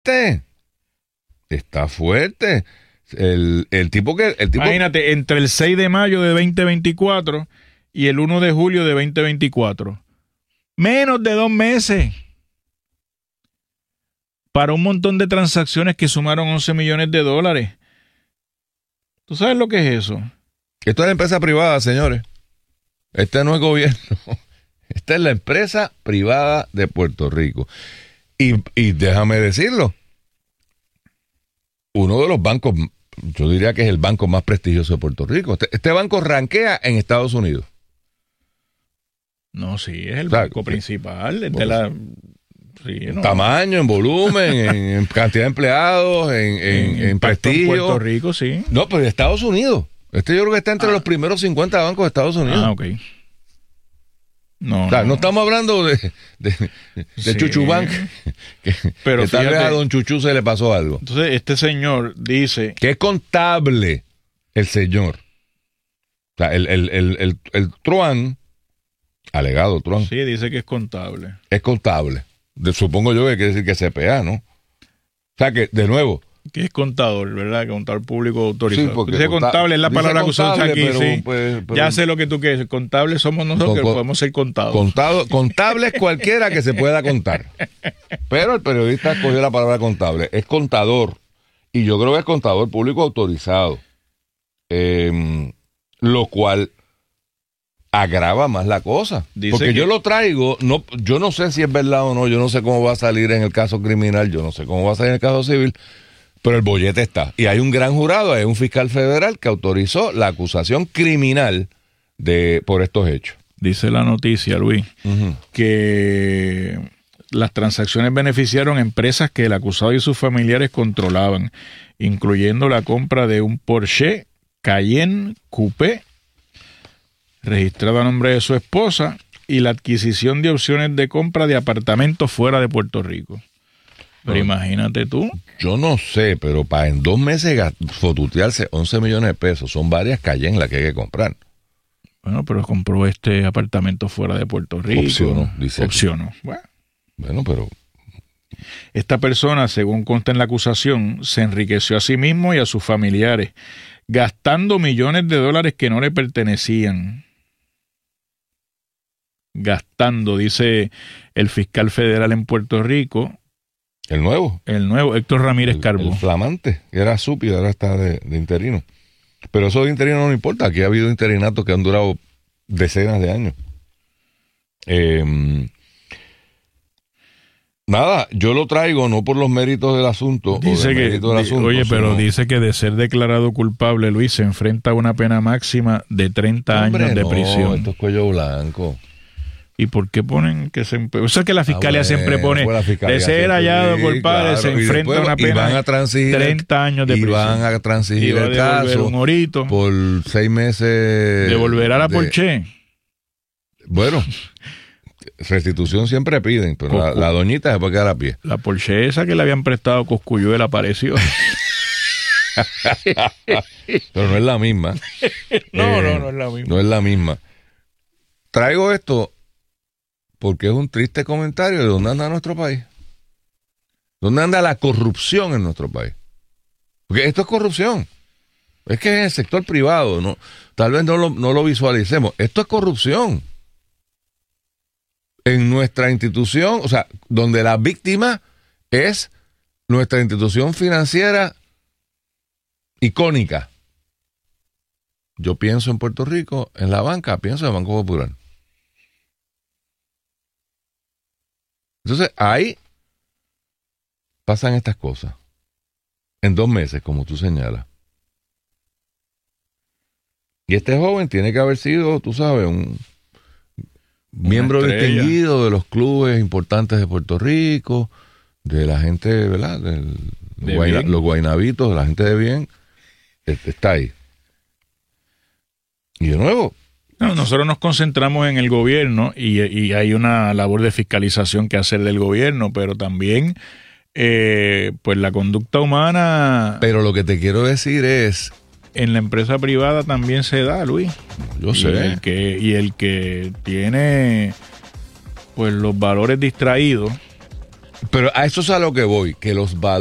fuerte. Está fuerte. El tipo... Imagínate, entre el 6 de mayo de 2024 y el 1 de julio de 2024. Menos de 2 meses. Para un montón de transacciones que sumaron $11 millones. ¿Tú sabes lo que es eso? Esto es la empresa privada, señores. Este no es gobierno. Esta es la empresa privada de Puerto Rico. Y déjame decirlo, uno de los bancos, yo diría que es el banco más prestigioso de Puerto Rico. Este banco rankea en Estados Unidos. No, sí, es el banco principal. Es de la... Sí, no. Tamaño, en volumen, en cantidad de empleados, en prestigio. En Puerto Rico, sí. No, pero de Estados Unidos. Yo creo que está entre los primeros 50 bancos de Estados Unidos. Ok. No, o sea, no estamos hablando de sí. Chuchubank, pero que tal vez a don Chuchu se le pasó algo. Entonces, este señor dice... Que es contable el señor. O sea, el truán, alegado truán. Sí, dice que es contable. Es contable. Supongo yo que quiere decir que es CPA, ¿no? O sea que, de nuevo... Que es contador, ¿verdad? Contador público autorizado. Sí, porque dice contable, es la palabra que usamos aquí, pero, sí. Pero, ya sé lo que tú quieres. Contable somos nosotros, que podemos ser contados. Contable es cualquiera que se pueda contar. Pero el periodista escogió la palabra contable. Es contador. Y yo creo que es contador público autorizado. Lo cual agrava más la cosa. Porque yo lo traigo, yo no sé si es verdad o no, yo no sé cómo va a salir en el caso criminal, yo no sé cómo va a salir en el caso civil, pero el bollete está. Y hay un gran jurado, hay un fiscal federal que autorizó la acusación criminal por estos hechos. Dice la noticia, Luis, que las transacciones beneficiaron empresas que el acusado y sus familiares controlaban, incluyendo la compra de un Porsche Cayenne Coupé registrado a nombre de su esposa y la adquisición de opciones de compra de apartamentos fuera de Puerto Rico. Pero imagínate tú. Yo no sé, pero para en 2 meses fotutearse 11 millones de pesos, son varias Cayenne las que hay que comprar. Bueno, pero compró este apartamento fuera de Puerto Rico. Opcionó. Bueno, pero... Esta persona, según consta en la acusación, se enriqueció a sí mismo y a sus familiares, gastando millones de dólares que no le pertenecían. Gastando, dice el fiscal federal en Puerto Rico. ¿El nuevo? El nuevo, Héctor Ramírez Carbó. El flamante, era súpido, ahora está de interino. Pero eso de interino no importa, aquí ha habido interinatos que han durado decenas de años. Nada, yo lo traigo no por los méritos del asunto. Pero dice que de ser declarado culpable, Luis, se enfrenta a una pena máxima de 30 años de prisión. Esto es cuello blanco. ¿Y por qué ponen que se... Eso es que la fiscalía siempre pone, de ser hallado culpable, se enfrenta a una pena de 30 años de prisión. Y van a transigir el caso un orito, por 6 meses. ¿Devolverá la Porsche? Bueno, restitución siempre piden, pero la doñita se puede quedar a pie. La Porsche esa que le habían prestado a Cosculluela apareció. Pero no es la misma. No es la misma. No es la misma. Traigo esto porque es un triste comentario de dónde anda nuestro país. ¿Dónde anda la corrupción en nuestro país? Porque esto es corrupción. Es que en el sector privado, no, tal vez no lo visualicemos. Esto es corrupción. En nuestra institución, o sea, donde la víctima es nuestra institución financiera icónica. Yo pienso en Puerto Rico, en la banca, pienso en el Banco Popular. Entonces, ahí pasan estas cosas. En 2 meses, como tú señalas. Y este joven tiene que haber sido, tú sabes, un miembro distinguido de los clubes importantes de Puerto Rico, de la gente, ¿verdad? Los guaynabitos, de la gente de bien. Está ahí. Y de nuevo... nosotros nos concentramos en el gobierno y hay una labor de fiscalización que hacer del gobierno, pero también pues la conducta humana... Pero lo que te quiero decir es... En la empresa privada también se da, Luis. Yo sé. Y el que tiene pues los valores distraídos Pero a eso es a lo que voy, que los